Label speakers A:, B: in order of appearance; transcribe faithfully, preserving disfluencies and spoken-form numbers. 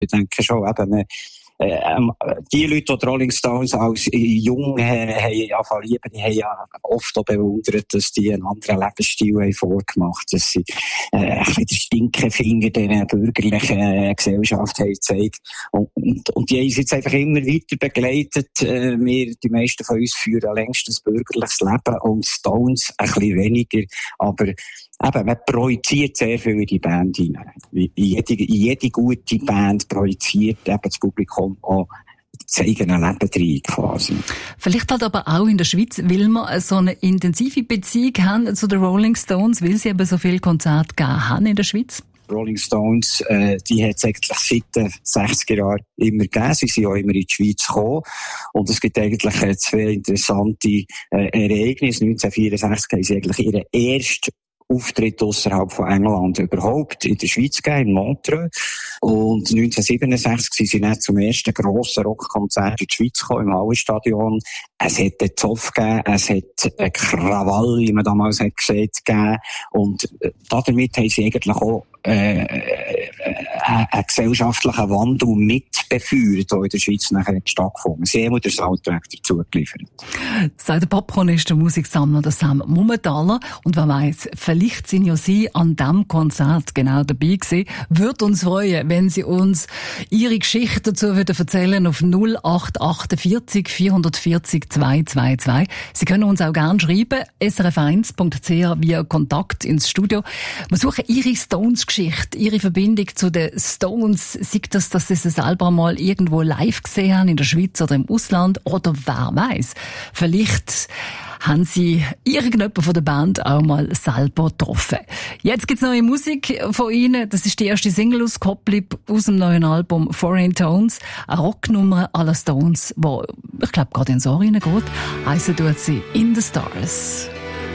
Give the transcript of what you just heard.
A: Ich denke schon, eben, Ähm, die Leute, die die Rolling Stones als jung äh, haben angefangen lieben, die haben ja oft auch bewundert, dass die einen anderen Lebensstil haben vorgemacht, dass sie äh, ein bisschen den Stinkefinger der bürgerlichen äh, Gesellschaft haben gezeigt. Und, und, und die haben uns jetzt einfach immer weiter begleitet. Äh, wir, die meisten von uns führen längst ein bürgerliches Leben und Stones ein bisschen weniger, aber eben, man projiziert sehr viel in die Band hinein. Jede, jede gute Band projiziert eben das Publikum auch das eigene Leben rein, quasi.
B: Vielleicht halt aber auch in der Schweiz, weil wir so eine intensive Beziehung haben zu den Rolling Stones, weil sie eben so viele Konzerte gegeben haben in der Schweiz.
A: Rolling Stones, äh, die hat es eigentlich seit den sechziger Jahren immer gegeben. Sie sind auch immer in die Schweiz gekommen. Und es gibt eigentlich äh, zwei interessante äh, Ereignisse. neunzehnhundertvierundsechzig haben sie eigentlich ihren ersten Auftritt ausserhalb von England überhaupt in der Schweiz gegeben, in Montreux. Und neunzehnhundertsiebenundsechzig sind sie dann zum ersten grossen Rockkonzert in die Schweiz gekommen, im Hallenstadion. Es hat einen Zoff gegeben, es hat einen Krawall, wie man damals hat gesagt, gegeben. Und damit haben sie eigentlich auch äh, äh, einen gesellschaftlichen Wandel mitbefeuert, der in der Schweiz nachher stattgefunden. Sie haben den Soundtrack dazu geliefert.
B: Sagt der Popcornist, der Musiksammler, der Sam Mummentaler. Und wer weiss, vielleicht sind ja Sie an diesem Konzert genau dabei gewesen. Würde uns freuen, wenn Sie uns Ihre Geschichte dazu würden erzählen auf null acht achtundvierzig vierhundertvierzig zweihundertzweiundzwanzig. Sie können uns auch gerne schreiben, s r f eins punkt c h via Kontakt ins Studio. Wir suchen Ihre Stones-Geschichte, Ihre Verbindung zu den Stones. Sei das, dass Sie sie selber mal irgendwo live gesehen haben, in der Schweiz oder im Ausland, oder wer weiss, vielleicht haben Sie irgendjemanden von der Band auch mal selber getroffen. Jetzt gibt's neue Musik von Ihnen. Das ist die erste Single-Auskopplung aus dem neuen Album Foreign Tones. Eine Rocknummer à la Stones, wo ich glaube gerade ins Ohr reingeht. Heissen tut sie In the Stars.